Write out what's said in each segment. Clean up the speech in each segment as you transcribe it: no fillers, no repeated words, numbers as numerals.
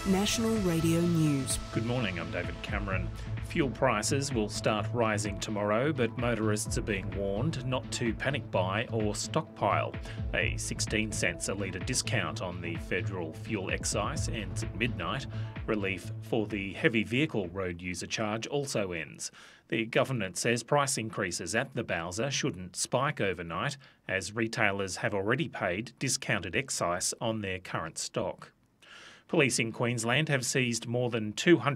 National Radio News. Good morning, I'm David Cameron. Fuel prices will start rising tomorrow, but motorists are being warned not to panic buy or stockpile. A 16 cents a litre discount on the federal fuel excise ends at midnight. Relief for the heavy vehicle road user charge also ends. The government says price increases at the Bowser shouldn't spike overnight, as retailers have already paid discounted excise on their current stock. Police in Queensland have seized more than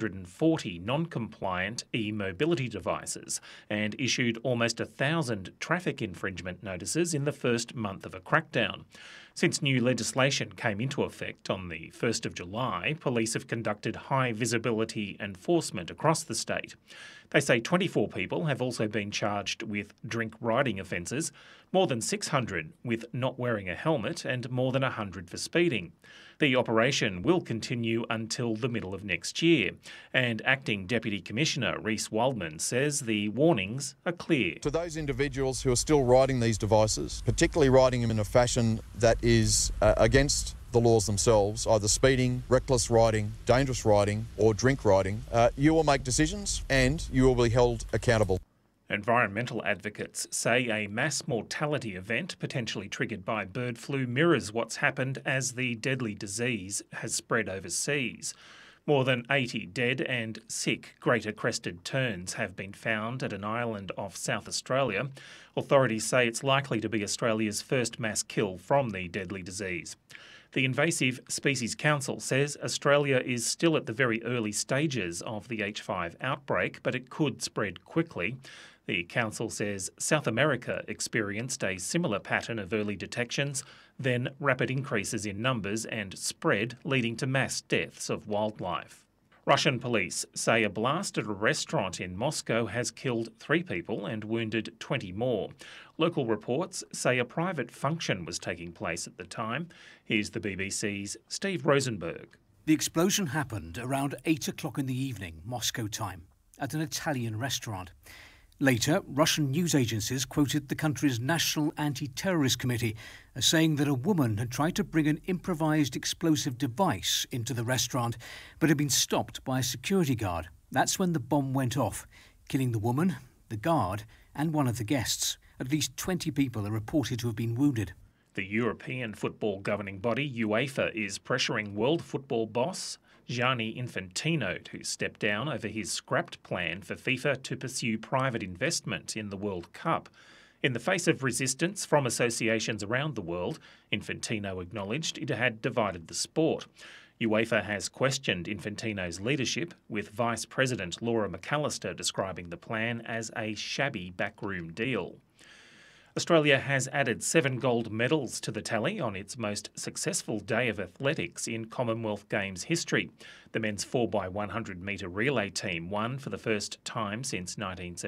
240 non-compliant e-mobility devices and issued almost 1,000 traffic infringement notices in the first month of a crackdown. Since new legislation came into effect on the 1st of July, police have conducted high-visibility enforcement across the state. They say 24 people have also been charged with drink riding offences, more than 600 with not wearing a helmet and more than 100 for speeding. The operation will continue until the middle of next year, and Acting Deputy Commissioner Reece Wildman says the warnings are clear. To those individuals who are still riding these devices, particularly riding them in a fashion that is against the laws themselves, either speeding, reckless riding, dangerous riding or drink riding, you will make decisions and you will be held accountable. Environmental advocates say a mass mortality event potentially triggered by bird flu mirrors what's happened as the deadly disease has spread overseas. More than 80 dead and sick greater crested terns have been found at an island off South Australia. Authorities say it's likely to be Australia's first mass kill from the deadly disease. The Invasive Species Council says Australia is still at the very early stages of the H5 outbreak, but it could spread quickly. The council says South America experienced a similar pattern of early detections, then rapid increases in numbers and spread, leading to mass deaths of wildlife. Russian police say a blast at a restaurant in Moscow has killed 3 people and wounded 20 more. Local reports say a private function was taking place at the time. Here's the BBC's Steve Rosenberg. The explosion happened around 8 o'clock in the evening, Moscow time, at an Italian restaurant. Later, Russian news agencies quoted the country's National Anti-Terrorist Committee as saying that a woman had tried to bring an improvised explosive device into the restaurant but had been stopped by a security guard. That's when the bomb went off, killing the woman, the guard and one of the guests. At least 20 people are reported to have been wounded. The European football governing body, UEFA, is pressuring world football boss Gianni Infantino to step down over his scrapped plan for FIFA to pursue private investment in the World Cup. In the face of resistance from associations around the world, Infantino acknowledged it had divided the sport. UEFA has questioned Infantino's leadership, with Vice President Laura McAllister describing the plan as a shabby backroom deal. Australia has added 7 gold medals to the tally on its most successful day of athletics in Commonwealth Games history. The men's 4x100 metre relay team won for the first time since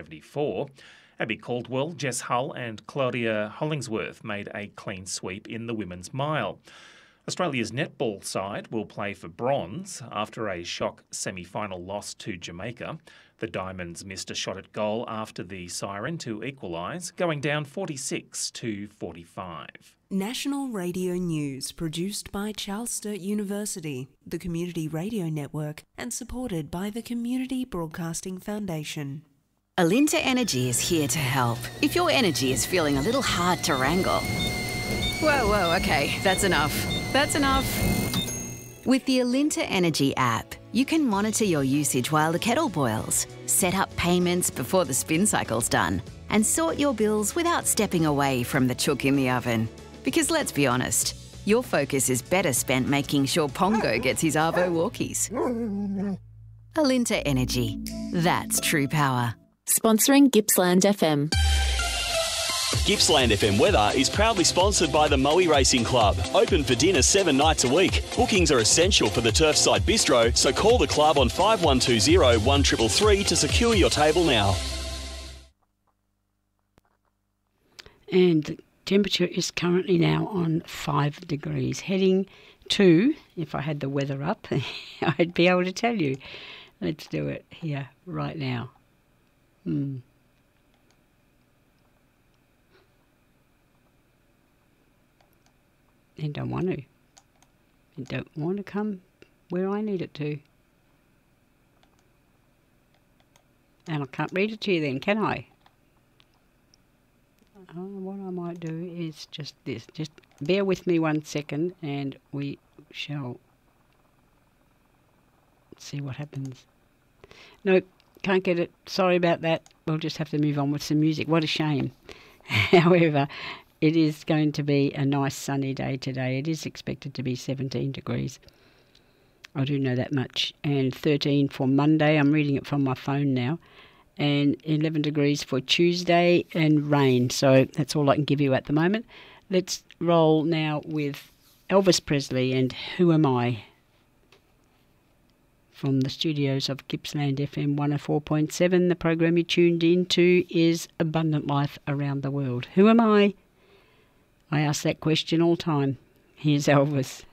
1974. Abby Caldwell, Jess Hull and Claudia Hollingsworth made a clean sweep in the women's mile. Australia's netball side will play for bronze after a shock semi-final loss to Jamaica. The Diamonds missed a shot at goal after the siren to equalise, going down 46-45. National Radio News, produced by Charles Sturt University, the Community Radio Network, and supported by the Community Broadcasting Foundation. Alinta Energy is here to help. If your energy is feeling a little hard to wrangle. Whoa, okay, that's enough. That's enough. With the Alinta Energy app, you can monitor your usage while the kettle boils, set up payments before the spin cycle's done, and sort your bills without stepping away from the chook in the oven. Because let's be honest, your focus is better spent making sure Pongo gets his Arvo walkies. Alinta Energy. That's true power. Sponsoring Gippsland FM. Gippsland FM weather is proudly sponsored by the Moe Racing Club. Open for dinner 7 nights a week. Bookings are essential for the Turfside Bistro, so call the club on 5120 1333 to secure your table now. And the temperature is currently now on 5 degrees, heading to, if I had the weather up, I'd be able to tell you. Let's do it here right now. I don't want to. I don't want to come where I need it to. And I can't read it to you then, can I? What I might do is just this. Just bear with me 1 second and we shall see what happens. Nope, can't get it. Sorry about that. We'll just have to move on with some music. What a shame. However, it is going to be a nice sunny day today. It is expected to be 17 degrees. I do know that much. And 13 for Monday. I'm reading it from my phone now. And 11 degrees for Tuesday and rain. So that's all I can give you at the moment. Let's roll now with Elvis Presley and Who Am I? From the studios of Gippsland FM 104.7. The program you tuned into is Abundant Life Around the World. Who am I? I ask that question all the time. Here's Elvis.